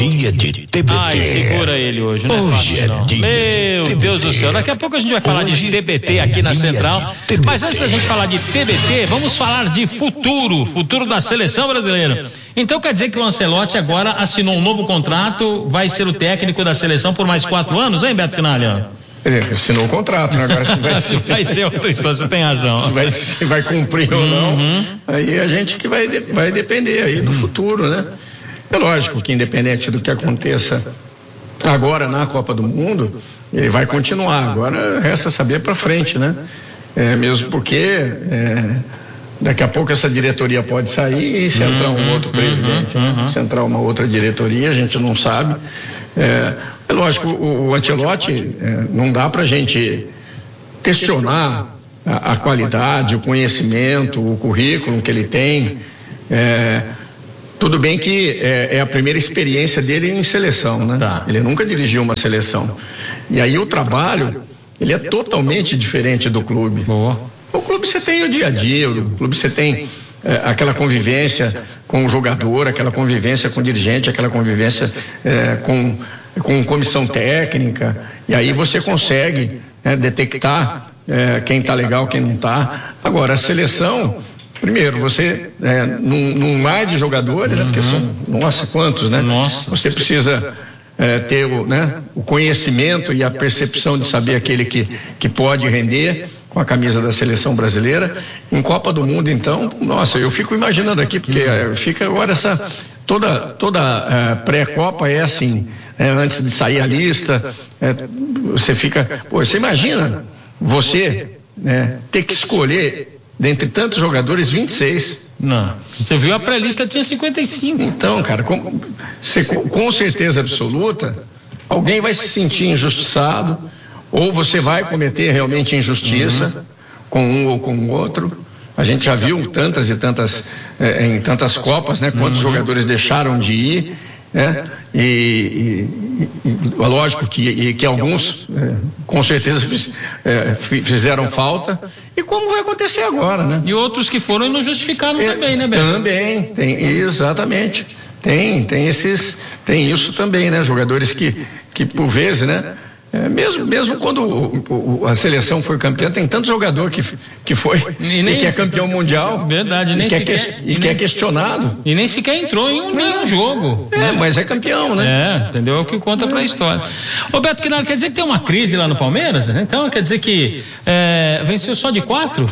dia de TBT. Ai, segura ele hoje, não hoje é fácil, não. Meu Deus do céu, daqui a pouco a gente vai falar de TBT aqui na Central, mas antes da gente falar de TBT, vamos falar de futuro da seleção brasileira. Então quer dizer que o Ancelotti agora assinou um novo contrato, vai ser o técnico da seleção por mais 4 anos, hein, Beto Quinalha? Quer dizer, assinou o contrato, né? Agora se vai ser outra história, você tem razão. Se vai cumprir ou não, aí a gente que vai depender aí do futuro, né? É lógico que independente do que aconteça agora na Copa do Mundo, ele vai continuar. Agora resta saber para frente, né? Mesmo porque daqui a pouco essa diretoria pode sair e se entrar um outro presidente, se entrar uma outra diretoria, a gente não sabe. É lógico, o Ancelotti, não dá pra gente questionar a qualidade, o conhecimento, o currículo que ele tem. Tudo bem que é a primeira experiência dele em seleção, né? Tá. Ele nunca dirigiu uma seleção. E aí o trabalho, ele é totalmente diferente do clube. Boa. O clube você tem o dia a dia, o clube você tem aquela convivência com o jogador, aquela convivência com o dirigente, aquela convivência com comissão técnica, e aí você consegue detectar quem está legal, quem não está. Agora, a seleção, primeiro, você num mar de jogadores, né, porque são, nossa, quantos, né? Nossa. Você precisa ter o conhecimento e a percepção de saber aquele que pode render com a camisa da seleção brasileira. Em Copa do Mundo, então, nossa, eu fico imaginando aqui, porque fica agora toda pré-Copa é assim, antes de sair a lista, você fica, você imagina você ter que escolher dentre tantos jogadores 26. Não, você viu a pré-lista, tinha 55. Então, cara, com certeza absoluta, alguém vai se sentir injustiçado, ou você vai cometer realmente injustiça com um ou com o outro. A gente já viu tantas e tantas em tantas Copas, né? Quantos jogadores deixaram de ir, né? E lógico que alguns com certeza fizeram falta, e como vai acontecer agora, né? E outros que foram e não justificaram também, né, Beto? Também, tem, exatamente. Tem isso também, né? Jogadores que por vezes, né? Mesmo quando a seleção foi campeã, tem tanto jogador que foi e que é campeão mundial. Verdade, nem que é questionado. E nem sequer entrou em nenhum jogo. Mas é campeão, né? Entendeu? É o que conta pra história. Roberto Quinalha, quer dizer que tem uma crise lá no Palmeiras? Então quer dizer que venceu só de 4?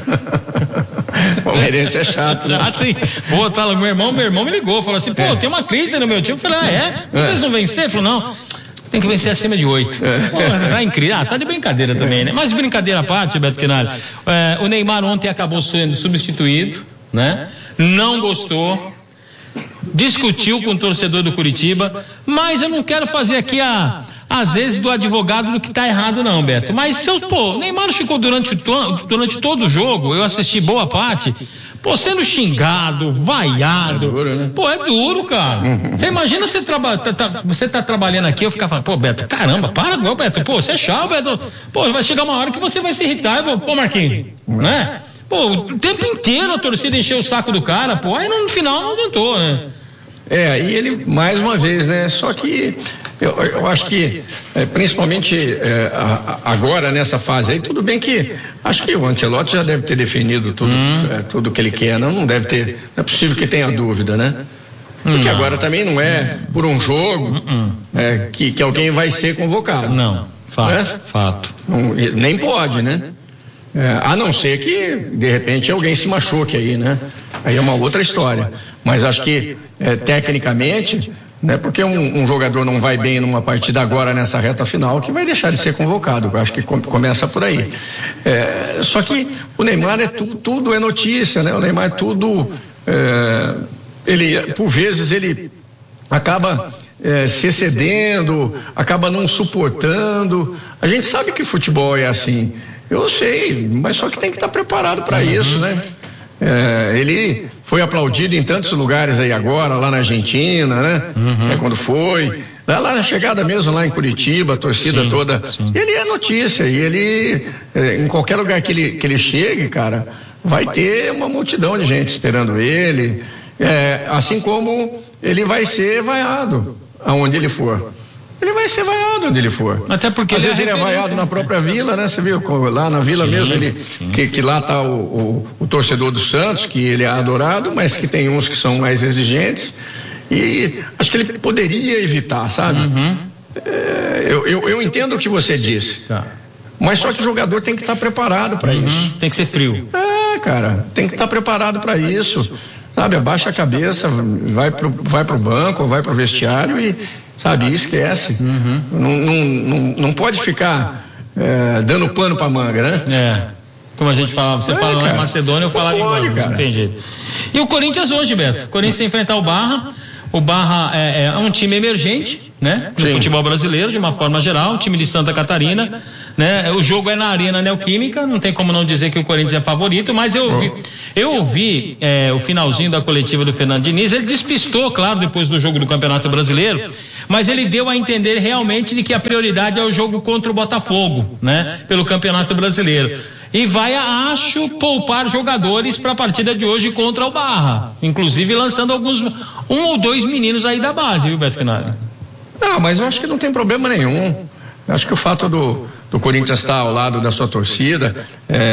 O palmeirense é chato, né? Pô, meu irmão me ligou, falou assim, tem uma crise no meu time. Eu falei, vocês não venceram? Ele falou, não. Tem que vencer acima de 8. Tá incrível. Tá de brincadeira também, né? Mas brincadeira à parte, Beto Quinalha. O Neymar ontem acabou sendo substituído, né? Não gostou. Discutiu com o torcedor do Curitiba. Mas eu não quero fazer aqui às vezes do advogado do que tá errado, não, Beto. Mas o Neymar ficou durante todo o jogo, eu assisti boa parte, sendo xingado, vaiado. É duro, né? É duro, cara. Você imagina você tá trabalhando aqui, eu ficar falando, Beto, caramba, para, Beto, você é chato, Beto. Vai chegar uma hora que você vai se irritar, Marquinhos, né? O tempo inteiro a torcida encheu o saco do cara, aí no final não aguentou, né? E ele, mais uma vez, né? Só que eu acho que, principalmente agora nessa fase aí, tudo bem que acho que o Ancelotti já deve ter definido tudo que ele quer, não deve ter, não é possível que tenha dúvida, né? Porque agora também não é por um jogo que alguém vai ser convocado. Não, fato. Nem pode, né? A não ser que, de repente, alguém se machuque aí, né? Aí é uma outra história. Mas acho que, tecnicamente, né, porque um jogador não vai bem numa partida agora nessa reta final, que vai deixar de ser convocado. Eu acho que começa por aí. Só que o Neymar tudo é notícia, né? O Neymar por vezes ele acaba se excedendo, acaba não suportando. A gente sabe que futebol é assim. Eu sei, mas só que tem que estar preparado para isso, né? Ele foi aplaudido em tantos lugares aí agora, lá na Argentina, né? Quando foi, lá na chegada mesmo, lá em Curitiba, a torcida toda. Ele é notícia, e ele, em qualquer lugar que ele chegue, cara, vai ter uma multidão de gente esperando ele, assim como ele vai ser vaiado. aonde ele for. Ele vai ser vaiado onde ele for. Até porque às vezes ele é vaiado na própria vila, né? Você viu lá na vila mesmo, que lá está o torcedor do Santos, que ele é adorado, mas que tem uns que são mais exigentes. E acho que ele poderia evitar, sabe? Eu entendo o que você disse. Tá. Mas só que o jogador tem que estar preparado para isso. Tem que ser frio. Cara, tem que estar preparado para isso. Sabe, abaixa a cabeça, vai pro banco, vai pro vestiário e, sabe, esquece. Não pode ficar dando pano pra manga, né? Como a gente falava, você fala lá em Macedônia, eu falava igual, não tem jeito. E o Corinthians hoje, Beto? O Corinthians tem que enfrentar o Barra. O Barra é um time emergente, né? No futebol brasileiro, de uma forma geral, um time de Santa Catarina, né? O jogo é na Arena Neoquímica, não tem como não dizer que o Corinthians é favorito, mas eu ouvi o finalzinho da coletiva do Fernando Diniz. Ele despistou, claro, depois do jogo do Campeonato Brasileiro, mas ele deu a entender realmente de que a prioridade é o jogo contra o Botafogo, né? Pelo Campeonato Brasileiro. E vai, acho, poupar jogadores para a partida de hoje contra o Barra. Inclusive lançando um ou dois meninos aí da base, viu, Beto Quinalha? Mas eu acho que não tem problema nenhum. Eu acho que o fato do Corinthians estar ao lado da sua torcida,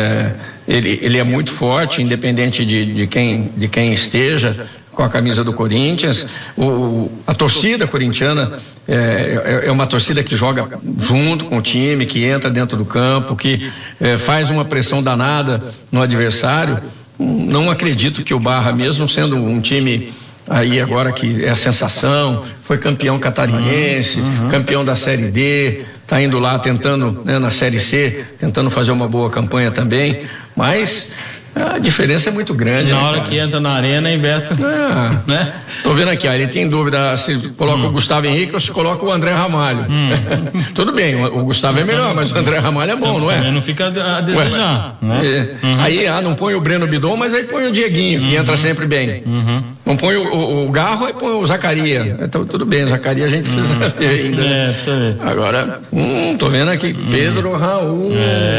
ele é muito forte, independente de quem esteja com a camisa do Corinthians. A torcida corintiana é uma torcida que joga junto com o time, que entra dentro do campo, que faz uma pressão danada no adversário. Não acredito que o Barra, mesmo sendo um time aí agora que é a sensação, foi campeão catarinense, campeão da Série D, está indo lá tentando, né, na Série C, tentando fazer uma boa campanha também, mas a diferença é muito grande. Na hora que entra na arena, hein, Beto? Né? Tô vendo aqui, ele tem dúvida se coloca o Gustavo Henrique ou se coloca o André Ramalho. Tudo bem, o Gustavo é melhor, mas o André Ramalho é bom, não é? Não fica a desejar. Né? Aí não põe o Breno Bidon, mas aí põe o Dieguinho, que entra sempre bem. Não põe o Garro, aí põe o Zacarias. Então, tudo bem, Zacarias a gente precisa ver ainda. Agora, tô vendo aqui, Pedro Raul.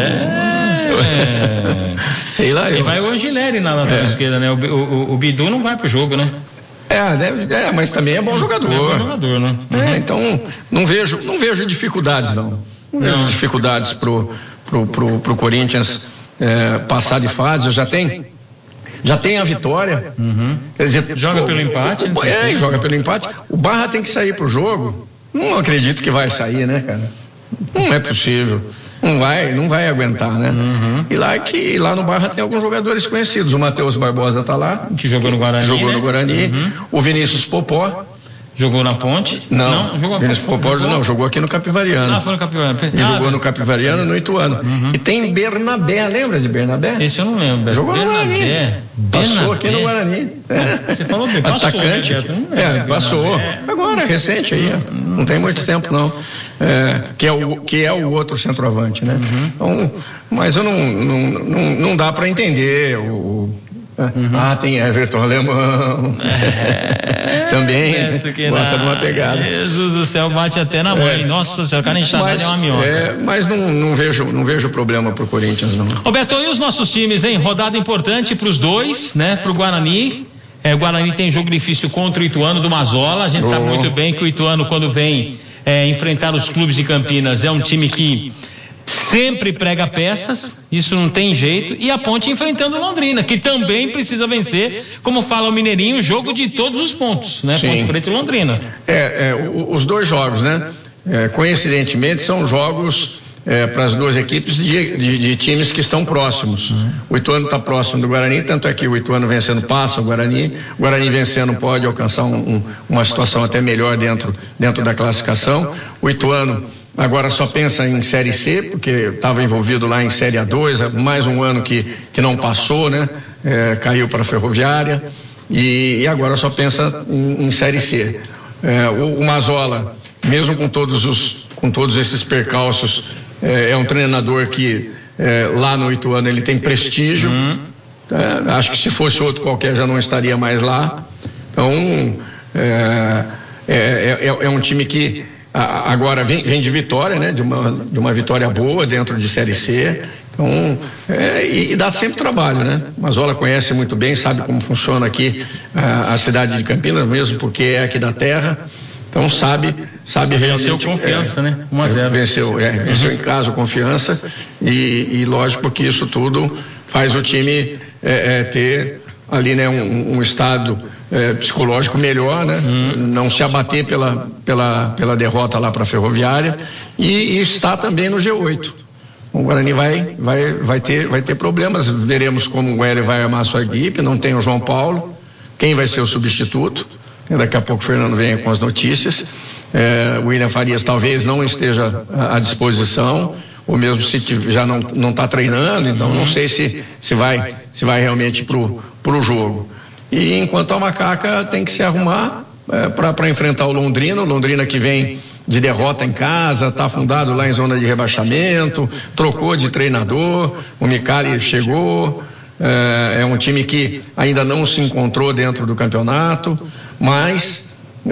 Sei lá. E vai o Angileri na lateral esquerda, né? O Bidu não vai pro jogo, né? Mas também é bom jogador. É bom jogador, né? Então, não vejo dificuldades, não. Não vejo dificuldades pro Corinthians passar de fase. Já tem a vitória. Quer dizer, joga pelo empate. Joga pelo empate. O Barra tem que sair pro jogo. Não acredito que vai sair, né, cara? Não é possível. Não vai aguentar, né? E lá no Barra tem alguns jogadores conhecidos. O Matheus Barbosa tá lá, que jogou no Guarani. No Guarani. O Vinícius Popó. Jogou na Ponte? Não, Vinícius Popó não, jogou aqui no Capivariano. Foi no Capivariano. E jogou no Capivariano, no Ituano. E tem Bernabé, lembra de Bernabé? Esse eu não lembro. Jogou no Guarani. Passou aqui no Guarani. Você falou bem, passou. Atacante. Passou. Agora, recente aí. Não tem muito tempo, não. Que é o outro centroavante, né? Então, mas eu não dá para entender tem Everton Alemão. Também gosta de uma pegada. Jesus do céu, bate até na mãe. Nossa senhora, o cara enxadado é uma minhoca. Mas não vejo problema pro Corinthians, não. Roberto, e os nossos times, hein? Rodada importante pros dois, né? Pro Guarani. O Guarani tem jogo difícil contra o Ituano do Mazola. A gente sabe muito bem que o Ituano, quando vem enfrentar os clubes de Campinas, é um time que sempre prega peças, isso não tem jeito. E a Ponte enfrentando Londrina, que também precisa vencer, como fala o Mineirinho, jogo de todos os pontos, né? Sim. Ponte Preta e Londrina. Os dois jogos, né? Coincidentemente são jogos para as duas equipes de times que estão próximos. O Ituano está próximo do Guarani, tanto é que o Ituano vencendo passa o Guarani vencendo pode alcançar uma situação até melhor dentro da classificação. O Ituano agora só pensa em Série C, porque estava envolvido lá em Série A2, mais um ano que não passou, né? Caiu para a Ferroviária e agora só pensa em Série C. O Mazola, mesmo com todos esses percalços, é um treinador que lá no Ituano ele tem prestígio. Acho que se fosse outro qualquer já não estaria mais lá. Então é um time que agora vem de vitória, né? De uma vitória boa dentro de Série C. Então, e dá sempre trabalho, né? Mazola conhece muito bem, sabe como funciona aqui a cidade de Campinas, mesmo porque é aqui da terra. Então sabe venceu realmente. Confiança, né? 1-0. Venceu em casa o Confiança e lógico que isso tudo faz o time ter ali, né, um estado psicológico melhor, né? Não se abater pela derrota lá para a Ferroviária e está também no G8. O Guarani vai ter problemas. Veremos como o Hélio vai armar a sua equipe. Não tem o João Paulo. Quem vai ser o substituto? Daqui a pouco o Fernando vem com as notícias. O William Farias talvez não esteja à disposição, ou mesmo se já não está treinando, então não sei se vai realmente pro jogo. E enquanto a Macaca tem que se arrumar para enfrentar o Londrina que vem de derrota em casa, está afundado lá em zona de rebaixamento, trocou de treinador, o Micali chegou. É um time que ainda não se encontrou dentro do campeonato, mas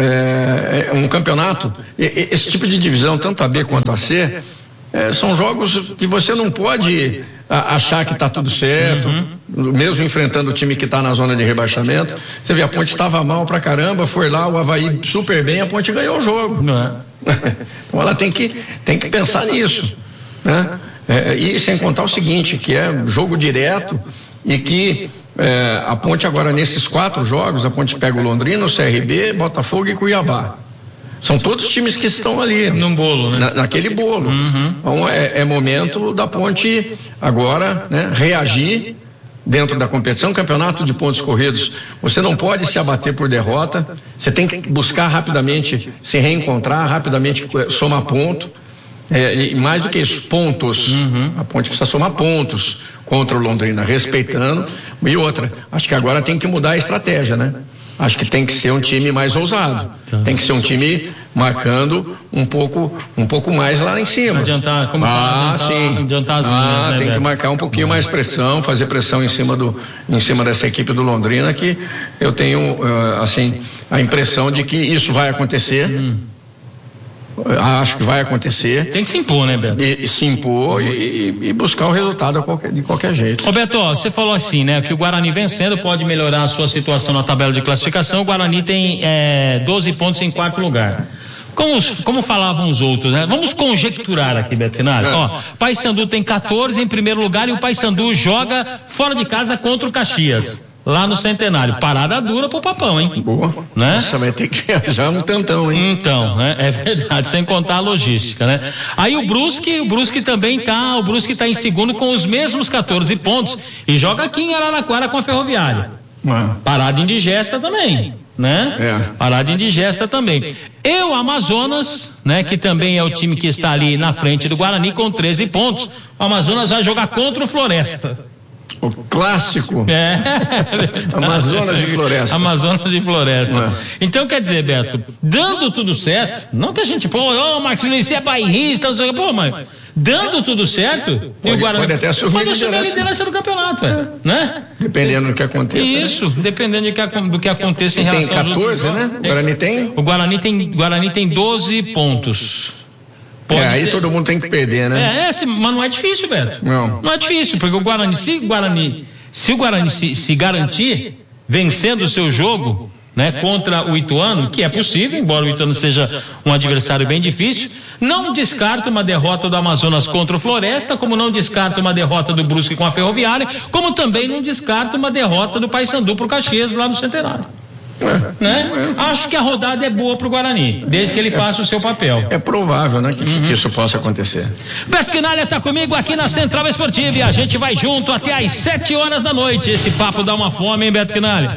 é um campeonato, esse tipo de divisão, tanto a B quanto a C, são jogos que você não pode achar que está tudo certo, mesmo enfrentando o time que está na zona de rebaixamento. Você vê, a Ponte estava mal pra caramba, foi lá, o Avaí super bem, a Ponte ganhou o jogo. Então ela tem que pensar nisso, né? E sem contar o seguinte, que é jogo direto e que a Ponte agora nesses 4 jogos, a Ponte pega o Londrina, o CRB, Botafogo e Cuiabá. São todos times que estão ali num bolo, né? Naquele bolo. Então é momento da Ponte agora, né, reagir dentro da competição. Campeonato de pontos corridos, você não pode se abater por derrota, você tem que buscar rapidamente se reencontrar, rapidamente somar ponto. E mais do que isso, pontos. A Ponte precisa somar pontos contra o Londrina, respeitando. E outra, acho que agora tem que mudar a estratégia, né? Acho que tem que ser um time mais ousado. Tem que ser um time marcando um pouco mais lá em cima. Adiantar as linhas, né, tem que marcar um pouquinho mais pressão, fazer pressão em cima dessa equipe do Londrina, que eu tenho a impressão de que isso vai acontecer. Acho que vai acontecer. Tem que se impor, né, Beto? Se impor e buscar o resultado de qualquer jeito. Roberto, você falou assim, né, que o Guarani vencendo pode melhorar a sua situação na tabela de classificação. O Guarani tem 12 pontos em 4º lugar. Como falavam os outros, né? Vamos conjecturar aqui, Beto Finale. Paysandu tem 14 em primeiro lugar e o Paysandu joga fora de casa contra o Caxias. Lá no Centenário, parada dura pro Papão, hein? Boa, né? Nossa, vai ter que viajar um tantão, hein? Então, né? É verdade, sem contar a logística, né? Aí o Brusque também tá em segundo com os mesmos 14 pontos e joga aqui em Araraquara com a Ferroviária. Parada indigesta também, né? Parada indigesta também. E o Amazonas, né? Que também é o time que está ali na frente do Guarani com 13 pontos. O Amazonas vai jogar contra o Floresta. O clássico. Amazonas e Floresta. Amazonas e Floresta. Então, quer dizer, Beto, dando tudo certo, não que a gente, Marquinhos, você é bairrista, não sei o que, mas dando tudo certo, o Guarani pode até assumir a liderança do campeonato, né? Dependendo do que aconteça. Isso, dependendo do que aconteça em relação ao. Tem 14, né? O Guarani tem? O Guarani tem 12 pontos. Aí todo mundo tem que perder, né? Mas não é difícil, Beto. Não é difícil, porque o Guarani, se o Guarani se garantir vencendo o seu jogo, né, contra o Ituano, que é possível, embora o Ituano seja um adversário bem difícil, não descarta uma derrota do Amazonas contra o Floresta, como não descarta uma derrota do Brusque com a Ferroviária, como também não descarta uma derrota do Paysandu pro Caxias lá no Centenário. Né? Acho que a rodada é boa pro Guarani, desde que ele faça o seu papel. É provável, né, que isso possa acontecer. Beto Quinalha tá comigo aqui na Central Esportiva e a gente vai junto até às 7 horas da noite. Esse papo dá uma fome, hein, Beto Quinalha?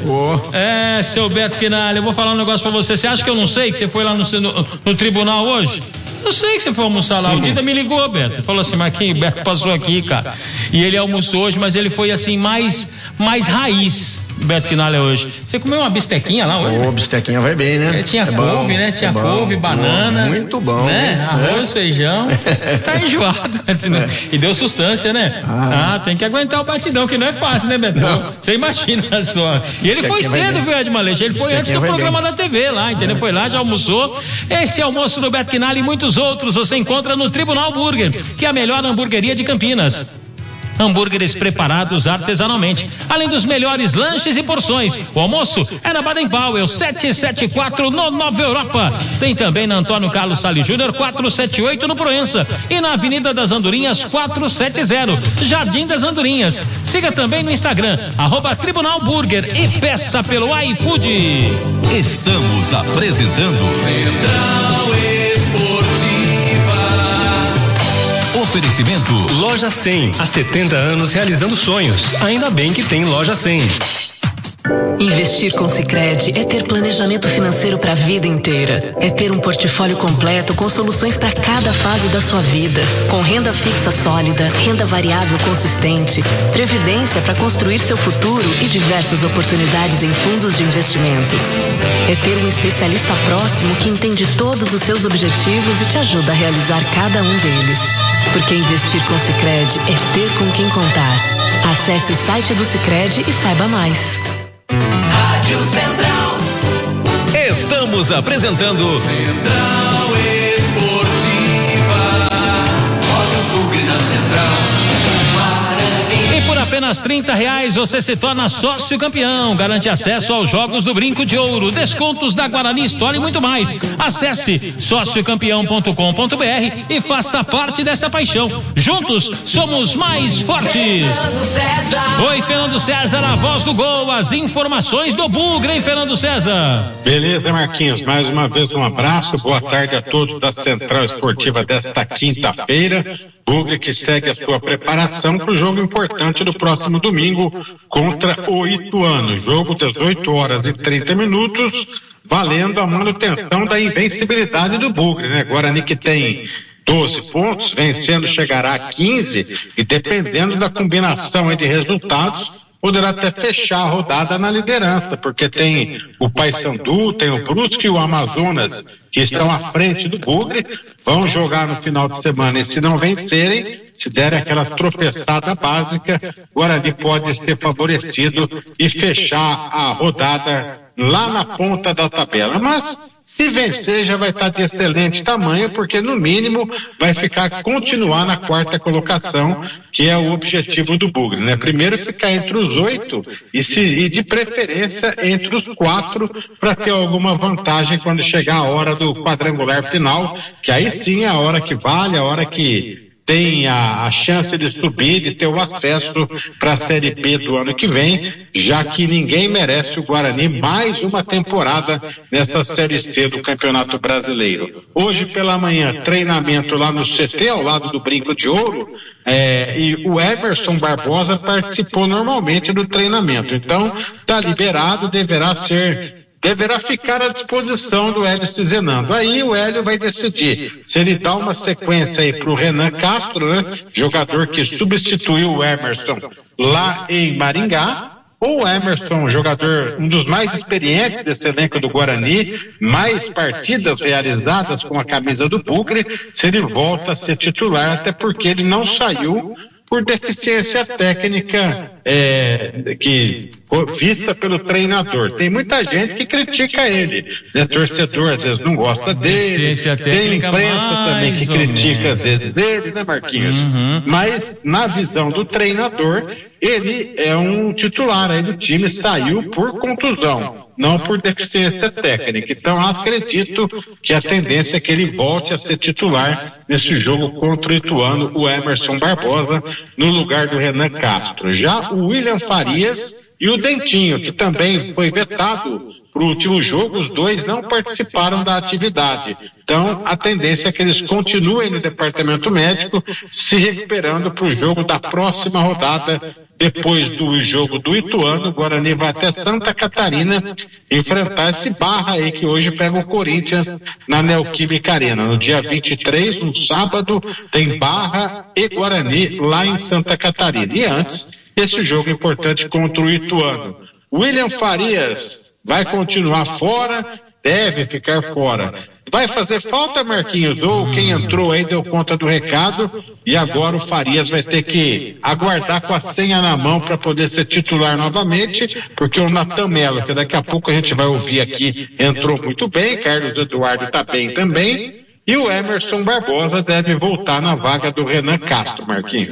Seu Beto Quinalha, eu vou falar um negócio pra você. Você acha que eu não sei que você foi lá no tribunal hoje? Eu sei que você foi almoçar lá. O Dida me ligou, Beto. Falou assim, Marquinhos, o Beto passou aqui, cara. E ele almoçou hoje, mas ele foi assim, mais raiz, Beto Quinalha, hoje. Você comeu uma bistequinha lá hoje? Bistequinha vai bem, né? Tinha couve, né? Tinha couve, banana. Muito bom. Né? Arroz, feijão. Você tá enjoado. E deu sustância, né? Tem que aguentar o batidão, que não é fácil, né, Beto? Você imagina só. E ele foi cedo, viu, Edmar Leite? Ele foi antes do programa da TV lá, entendeu? Foi lá, já almoçou. Esse almoço do Beto Quinalha e muitos outros você encontra no Tribunal Burger, que é a melhor hamburgueria de Campinas. hambúrgueres preparados artesanalmente, além dos melhores lanches e porções. O almoço é na Baden-Powell 774 no Nova Europa. Tem também na Antônio Carlos Salles Júnior 478 no Proença e na Avenida das Andorinhas 470, Jardim das Andorinhas. Siga também no Instagram @Tribunal Burger e peça pelo iFood. Estamos apresentando Central Esportiva. Oferecimento Loja 100, há 70 anos realizando sonhos. Ainda bem que tem Loja 100. Investir com Sicredi é ter planejamento financeiro para a vida inteira. É ter um portfólio completo com soluções para cada fase da sua vida. Com renda fixa sólida, renda variável consistente, previdência para construir seu futuro e diversas oportunidades em fundos de investimentos. É ter um especialista próximo que entende todos os seus objetivos e te ajuda a realizar cada um deles. Porque investir com Sicredi é ter com quem contar. Acesse o site do Sicredi e saiba mais. Rádio Central. Estamos apresentando Central Esportiva. Olha o Bugre na Central. E por apenas R$30 você se torna sócio campeão. Garante acesso aos Jogos do Brinco de Ouro, descontos da Guarani Store e muito mais. Acesse sociocampeão.com.br e faça parte desta paixão. Juntos somos mais fortes. Oi, Fernando César, a voz do gol, as informações do Bugre, hein, Fernando César? Beleza, Marquinhos, mais uma vez um abraço, boa tarde a todos da Central Esportiva desta quinta-feira. Bugre que segue a sua preparação para o jogo importante do próximo domingo contra o Ituano. Jogo 18h30, valendo a manutenção da invencibilidade do Bugre, né? Guarani que tem 12 pontos, vencendo chegará a 15 e dependendo da combinação aí de resultados, poderá até fechar a rodada na liderança, porque tem o Paysandu, tem o Brusque e o Amazonas que estão à frente do Bugre, vão jogar no final de semana e se não vencerem, se derem aquela tropeçada básica, o Guarani pode ser favorecido e fechar a rodada lá na ponta da tabela. Mas se vencer já vai estar de excelente tamanho, porque no mínimo vai continuar na quarta colocação, que é o objetivo do Bugre, né? Primeiro ficar entre os 8 e de preferência entre os 4 para ter alguma vantagem quando chegar a hora do quadrangular final, que aí sim é a hora que vale, a hora que tem a chance de subir, de ter o acesso para a Série B do ano que vem, já que ninguém merece o Guarani mais uma temporada nessa Série C do Campeonato Brasileiro. Hoje pela manhã, treinamento lá no CT, ao lado do Brinco de Ouro, e o Emerson Barbosa participou normalmente do treinamento. Então, está liberado, deverá ficar à disposição do Hélio Cizenando. Aí o Hélio vai decidir se ele dá uma sequência aí para o Renan Castro, né, jogador que substituiu o Emerson lá em Maringá, ou o Emerson, jogador, um dos mais experientes desse elenco do Guarani, mais partidas realizadas com a camisa do Bugre, se ele volta a ser titular, até porque ele não saiu por deficiência técnica vista pelo treinador. Tem muita gente que critica ele, né? Torcedor às vezes não gosta dele, tem imprensa também que critica às vezes dele, né, Marquinhos? Mas na visão do treinador, ele é um titular aí do time, saiu por contusão, não por deficiência técnica. Então acredito que a tendência é que ele volte a ser titular nesse jogo contra o Ituano, o Emerson Barbosa, no lugar do Renan Castro. Já o William Farias e o Dentinho, que também foi vetado para o último jogo, os dois não participaram da atividade. Então, a tendência é que eles continuem no departamento médico, se recuperando para o jogo da próxima rodada. Depois do jogo do Ituano, o Guarani vai até Santa Catarina enfrentar esse Barra aí, que hoje pega o Corinthians na Neoquímica Arena. No dia 23, no sábado, tem Barra e Guarani lá em Santa Catarina. E antes, esse jogo importante contra o Ituano. William Farias vai continuar fora, deve ficar fora. Vai fazer falta, Marquinhos, ou quem entrou aí deu conta do recado, e agora o Farias vai ter que aguardar com a senha na mão para poder ser titular novamente, porque o Natan Melo, que daqui a pouco a gente vai ouvir aqui, entrou muito bem, Carlos Eduardo está bem também, e o Emerson Barbosa deve voltar na vaga do Renan Castro, Marquinhos.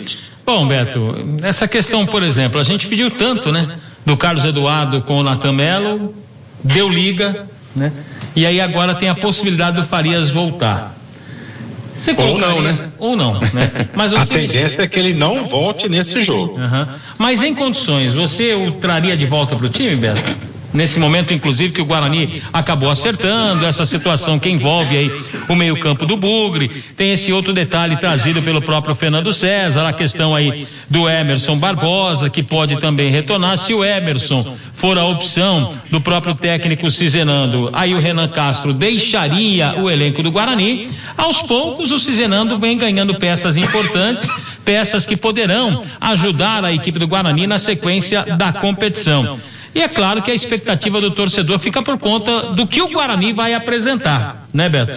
Bom, Beto, essa questão, por exemplo, a gente pediu tanto, né? Do Carlos Eduardo com o Natan Melo, deu liga, né? E aí agora tem a possibilidade do Farias voltar. Você colocaria, ou não, né? Ou não, né? Mas a tendência é que ele não volte nesse jogo. Mas em condições, você o traria de volta para o time, Beto? Nesse momento, inclusive, que o Guarani acabou acertando essa situação que envolve aí o meio-campo do Bugre. Tem esse outro detalhe trazido pelo próprio Fernando César, a questão aí do Emerson Barbosa, que pode também retornar. Se o Emerson for a opção do próprio técnico Cizenando, aí o Renan Castro deixaria o elenco do Guarani. Aos poucos, o Cizenando vem ganhando peças importantes, peças que poderão ajudar a equipe do Guarani na sequência da competição. E é claro que a expectativa do torcedor fica por conta do que o Guarani vai apresentar, né, Beto?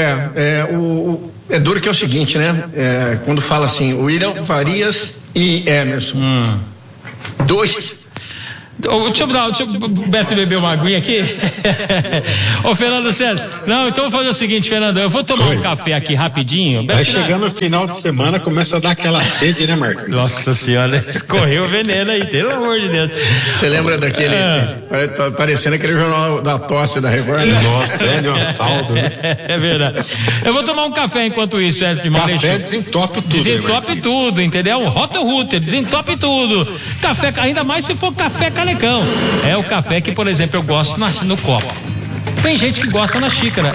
É duro que é o seguinte, né? Quando fala assim, o William Farias e Emerson. Dois. Deixa o Beto beber uma aguinha aqui. Ô, Fernando César, não, então vou fazer o seguinte, Fernando, eu vou tomar um café aqui rapidinho. Vai chegando no final de semana, começa a dar aquela sede, né, Marcos? Nossa senhora, escorreu o veneno aí, pelo amor de Deus. Você lembra daquele, tá parecendo aquele jornal da tosse da Record? Nossa, de um assalto, né? É verdade. Eu vou tomar um café enquanto isso, Café desentope tudo. Desentope tudo, entendeu? Rota Router, desentope tudo. Café, ainda mais se for café canecão. É o café que, por exemplo, eu gosto no copo. Tem gente que gosta na xícara.